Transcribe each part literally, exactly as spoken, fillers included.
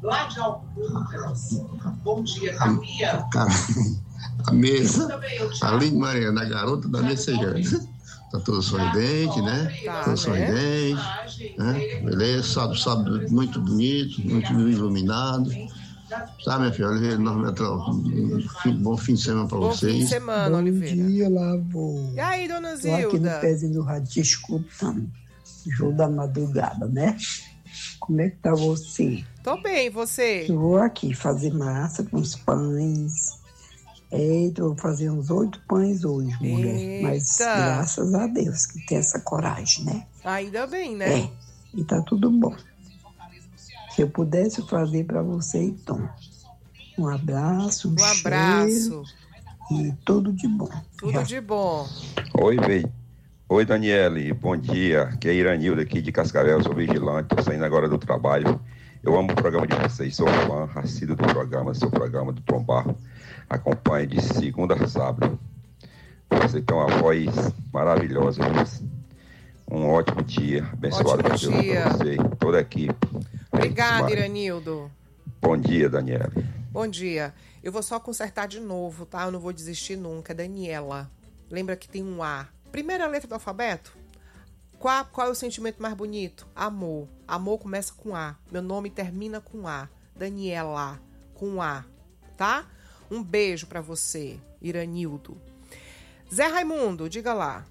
lá de Alcântara. Bom dia, Camila. A mesa, Aline Mariana, a garota da messejana. Tá todo sorridente, né? Tá, todo né? sorridente, né? Beleza, sábado, sábado muito bonito, muito iluminado. Tá, minha filha, Oliveira, bom fim de semana pra Bom vocês. fim de semana, Bom Oliveira. dia, Lavô. E aí, dona Tô aqui no Zilda? pezinho do rádio te escutando. Jogo da madrugada, né? Como é que tá você? Tô bem, você? Eu vou aqui fazer massa com os pães. Eita, vou fazer uns oito pães hoje, mulher. Eita. Mas graças a Deus que tem essa coragem, né? Ainda bem, né? É, e tá tudo bom. Se eu pudesse fazer pra você, então. Um abraço, um, Um abraço. cheiro e tudo de bom. Tudo Já. de bom. Oi, Vei. Oi, Daniele. Bom dia. Aqui é Iranildo aqui de Cascavel, sou vigilante, tô saindo agora do trabalho. Eu amo o programa de vocês, sou fã, assíduo do programa, seu programa do Tom Barro. Acompanhe de segunda a sábado. Você tem uma voz maravilhosa. Um ótimo dia. Abençoado por Deus dia. para você e toda a equipe. Obrigada, Ismael. Iranildo. Bom dia, Daniela. Bom dia. Eu vou só consertar de novo, tá? Eu não vou desistir nunca. Daniela. Lembra que tem um A. Primeira letra do alfabeto? Qual, qual é o sentimento mais bonito? Amor. Amor começa com A. Meu nome termina com A. Daniela. Com A. Tá? Um beijo pra você, Iranildo. Zé Raimundo, diga lá.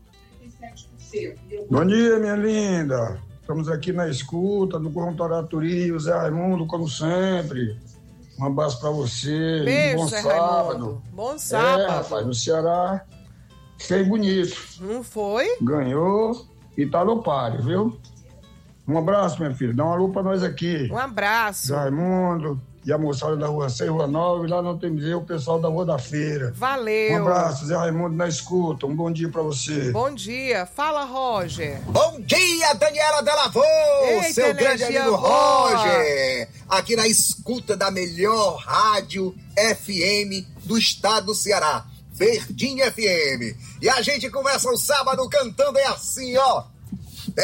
Bom dia, minha linda. Estamos aqui na escuta do Corrontoratori, o Zé Raimundo, como sempre. Um abraço pra você. Beijo, bom Zé sábado. Raimundo. Bom sábado. É, rapaz, no Ceará fez bonito. Não foi? Ganhou e tá no páreo, viu? Um abraço, minha filha. Dá uma lupa pra nós aqui. Um abraço. Zé Raimundo e a moçada da Rua seis, Rua nove, lá não tem dizer o pessoal da Rua da Feira. Valeu. Um abraço, Zé Raimundo na escuta. Um bom dia pra você. Bom dia. Fala, Roger. Bom dia, Daniela Delavô, Eita, seu grande energia amigo boa. Roger, aqui na escuta da melhor rádio F M do estado do Ceará, Verdinha F M. E a gente começa o sábado cantando é assim, ó.